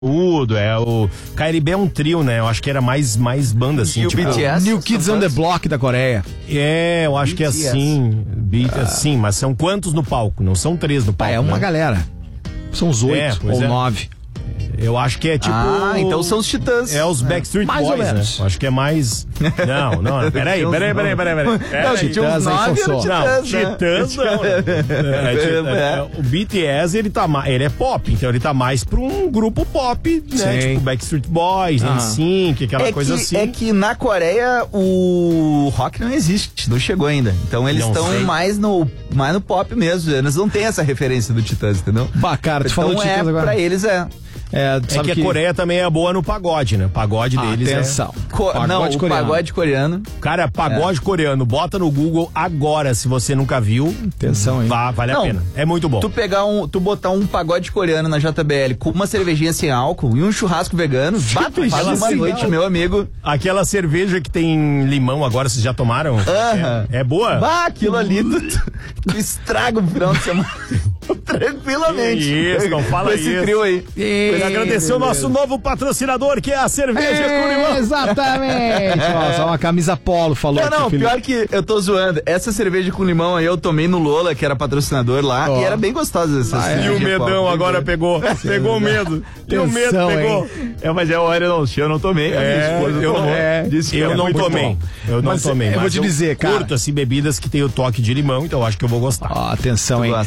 Tudo, o KLB é um trio, né? Eu acho que era mais banda, assim. E tipo, o BTS? New Kids on the Block da Coreia. Eu acho que é assim. Sim, mas são quantos no palco? Não são 3 no palco. É uma né? galera. São os 8 ou 9. Eu acho que é tipo. Então são os Titãs. É os Backstreet Mais Boys, ou menos. né? Acho que é mais. Não. Peraí. Tinha uns 9 Não, Titãs, né? não. O BTS, ele é pop, então ele tá mais pra um grupo pop, né? Sim. Tipo Backstreet Boys, NSYNC, aquela coisa assim. É que na Coreia o rock não existe, não chegou ainda. Então eles estão mais no pop mesmo. Eles não têm essa referência do Titãs, entendeu? Cara, tu então falou de Titãs agora. Pra eles que a Coreia também é boa no pagode, né? O pagode deles atenção. Pagode coreano. Pagode coreano. Cara, pagode coreano, bota no Google agora, se você nunca viu. Atenção, hein? Vale a pena. É muito bom. Tu botar um pagode coreano na JBL com uma cervejinha sem álcool e um churrasco vegano, faz uma noite, meu amigo. Aquela cerveja que tem limão agora, vocês já tomaram? É boa? Aquilo ali, tu estraga o final de semana. Tranquilamente. Isso, não fala esse isso. trio aí. Agradecer o nosso novo patrocinador, que é a cerveja com limão. Exatamente. Só uma camisa polo falou. Não, pior que eu tô zoando. Essa cerveja com limão aí eu tomei no Lola, que era patrocinador lá, e era bem gostosa essa cerveja. E o medão agora pegou o medo. E o medo pegou. Mas eu não tomei. Eu não tomei. Eu vou te dizer, cara. Curto assim bebidas que tem o toque de limão, então eu acho que eu vou gostar. Atenção, hein?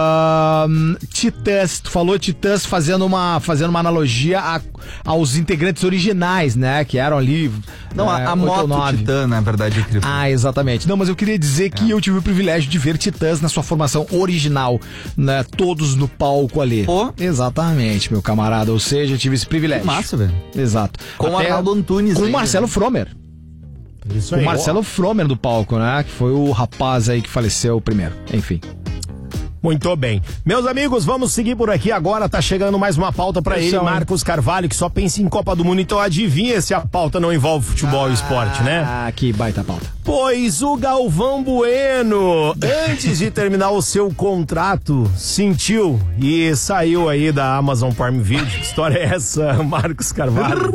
Titãs, tu falou Titãs fazendo uma analogia aos integrantes originais, né? Que eram ali. Não, a moto Titã, na verdade. Exatamente. Não, mas eu queria dizer que eu tive o privilégio de ver Titãs na sua formação original, né? Todos no palco ali. Exatamente, meu camarada. Ou seja, eu tive esse privilégio. Que massa, velho. Exato. Com o Arnaldo Antunes. Com o Marcelo Fromer. Isso aí. O Marcelo Fromer do palco, né? Que foi o rapaz aí que faleceu primeiro. Enfim. Muito bem. Meus amigos, vamos seguir por aqui agora. Tá chegando mais uma pauta pra ele, Marcos Carvalho, que só pensa em Copa do Mundo. Então adivinha se a pauta não envolve futebol e esporte, né? Que baita pauta. Pois o Galvão Bueno, antes de terminar o seu contrato, sentiu e saiu aí da Amazon Prime Video. Que história é essa, Marcos Carvalho?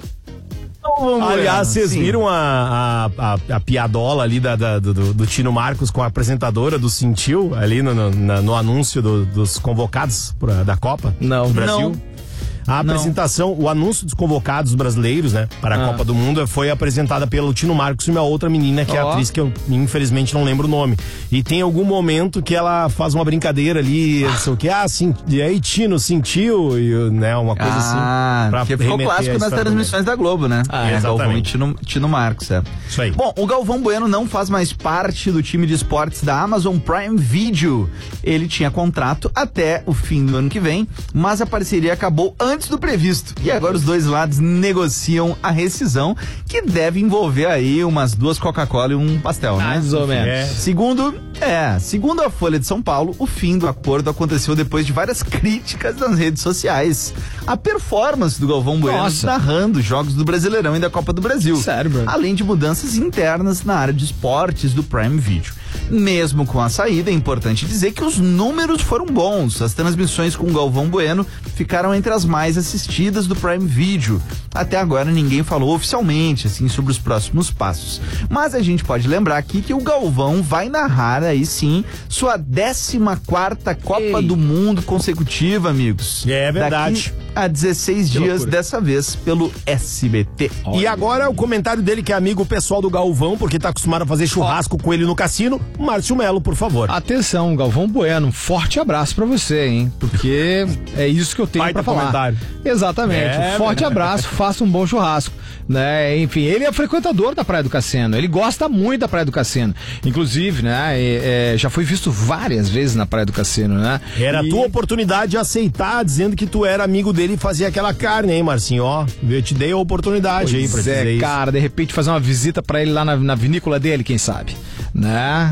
Aliás, vocês viram a piadola ali do Tino Marcos com a apresentadora do Sentiu ali no anúncio dos convocados da Copa do Brasil? Não. A apresentação, o anúncio dos convocados brasileiros, né, para a Copa do Mundo foi apresentada pelo Tino Marcos e uma outra menina que é atriz que eu infelizmente não lembro o nome. E tem algum momento que ela faz uma brincadeira ali, não sei o que, e aí Tino sentiu, e, né, uma coisa assim. Porque ficou clássico nas transmissões da Globo, né? Exatamente. Galvão e Tino Marcos, Isso aí. Bom, o Galvão Bueno não faz mais parte do time de esportes da Amazon Prime Video. Ele tinha contrato até o fim do ano que vem, mas a parceria acabou antes do previsto. E agora os dois lados negociam a rescisão, que deve envolver aí umas 2 Coca-Cola e um pastel, né? Mais ou menos. Segundo a Folha de São Paulo, o fim do acordo aconteceu depois de várias críticas nas redes sociais. A performance do Galvão Bueno narrando jogos do Brasileirão e da Copa do Brasil. Sério, bro? Além de mudanças internas na área de esportes do Prime Video. Mesmo com a saída, é importante dizer que os números foram bons. As transmissões com o Galvão Bueno ficaram entre as mais assistidas do Prime Video. Até agora ninguém falou oficialmente assim sobre os próximos passos. Mas a gente pode lembrar aqui que o Galvão vai narrar aí sim sua 14ª Copa do Mundo consecutiva, amigos. É verdade. Daqui a 16 dias, dessa vez pelo SBT. E agora o comentário dele, que é amigo pessoal do Galvão, porque tá acostumado a fazer churrasco com ele no cassino, Márcio Melo, por favor. Atenção, Galvão Bueno, um forte abraço pra você, hein? Porque é isso que eu tenho pra falar. Comentário. Exatamente, um forte abraço, faça um bom churrasco, né? Enfim, ele é frequentador da Praia do Cassino, ele gosta muito da Praia do Cassino, inclusive, né? Já foi visto várias vezes na Praia do Cassino, né? Era a tua oportunidade de aceitar, dizendo que tu era amigo dele e fazia aquela carne, hein, Marcinho? Ó, eu te dei a oportunidade aí pra dizer isso. Cara, de repente fazer uma visita pra ele lá na vinícola dele, quem sabe, né?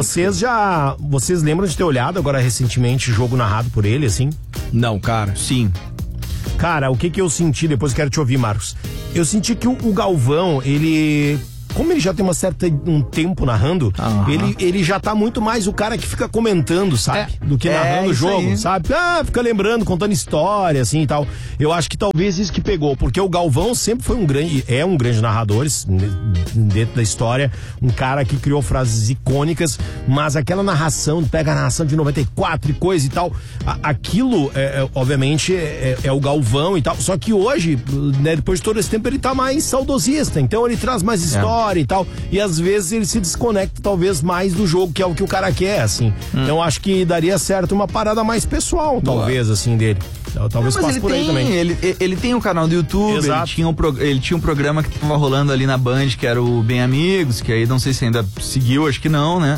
Vocês lembram de ter olhado agora recentemente jogo narrado por ele, assim? Não, cara. Sim. Cara, o que eu senti, depois eu quero te ouvir, Marcos. Eu senti que o Galvão, ele como ele já tem um tempo narrando, ele já tá muito mais o cara que fica comentando, sabe? Do que narrando o jogo, aí. Sabe? Fica lembrando, contando história, assim e tal. Eu acho que talvez isso que pegou, porque o Galvão sempre foi um grande narrador dentro da história, um cara que criou frases icônicas, mas aquela narração, pega a narração de 94 e coisa e tal, aquilo, obviamente, é o Galvão e tal, só que hoje, né, depois de todo esse tempo, ele tá mais saudosista, então ele traz mais história e tal, e às vezes ele se desconecta talvez mais do jogo, que é o que o cara quer, assim. Então acho que daria certo uma parada mais pessoal, talvez, assim, dele. Talvez passe por aí também. Ele tem um canal do YouTube, ele tinha um programa que tava rolando ali na Band, que era o Bem Amigos, que aí não sei se ainda seguiu, acho que não, né?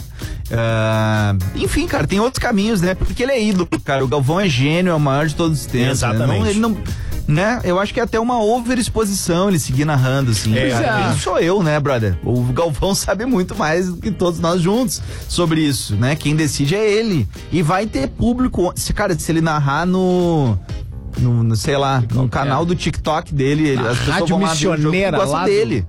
Enfim, cara, tem outros caminhos, né? Porque ele é ídolo, cara. O Galvão é gênio, é o maior de todos os tempos. Exatamente. Ele não, né? Eu acho que é até uma overexposição ele seguir narrando, assim. Quem sou eu, né, brother? O Galvão sabe muito mais do que todos nós juntos sobre isso, né? Quem decide é ele. E vai ter público. Cara, se ele narrar no sei lá, no canal do TikTok dele, as pessoas vão lá ver o jogo, gostam dele.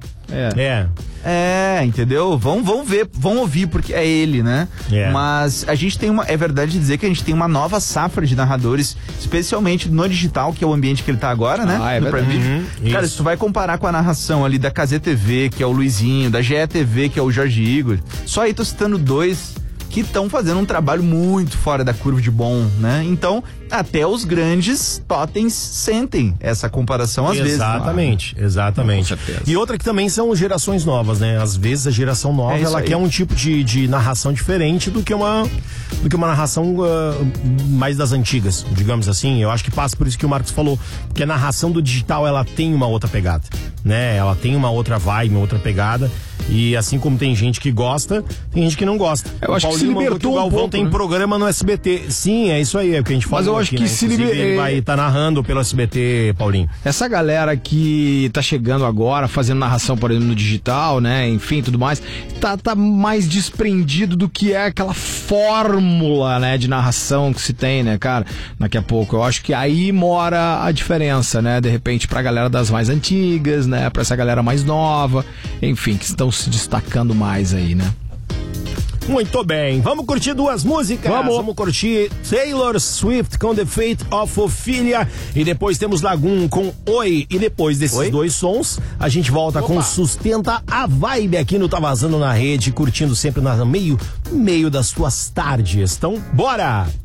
Entendeu? Vão ver, vão ouvir, porque é ele, né? Mas a gente tem é verdade dizer que a gente tem uma nova safra de narradores, especialmente no digital, que é o ambiente que ele tá agora, né? No Prime Video. Cara, se tu vai comparar com a narração ali da KZTV, que é o Luizinho, da GETV, que é o Jorge Igor, só aí tô citando dois que estão fazendo um trabalho muito fora da curva de bom, né? Então, até os grandes totens sentem essa comparação às vezes. Exatamente. Com certeza. E outra que também são gerações novas, né? Às vezes a geração nova, ela quer um tipo de narração diferente do que uma narração mais das antigas, digamos assim. Eu acho que passa por isso que o Marcos falou, que a narração do digital, ela tem uma outra pegada, né? Ela tem uma outra vibe, uma outra pegada. E assim como tem gente que gosta, tem gente que não gosta. Eu acho que se libertou o Galvão tem programa no SBT. Sim, é isso aí, é o que a gente fala. Mas eu acho que se ele vai estar narrando pelo SBT, Paulinho. Essa galera que tá chegando agora, fazendo narração, por exemplo, no digital, né, enfim, tudo mais, tá mais desprendido do que é aquela fórmula, né, de narração que se tem, né, cara, daqui a pouco. Eu acho que aí mora a diferença, né, de repente pra galera das mais antigas, né, pra essa galera mais nova, enfim, que estão se destacando mais aí, né. Muito bem, vamos curtir duas músicas. Vamos curtir Taylor Swift com The Fate of Ophelia e depois temos Lagoon com Oi. E depois desses dois sons, a gente volta com Sustenta a Vibe aqui no Tá Vazando na Rede, curtindo sempre no meio das suas tardes. Então, bora!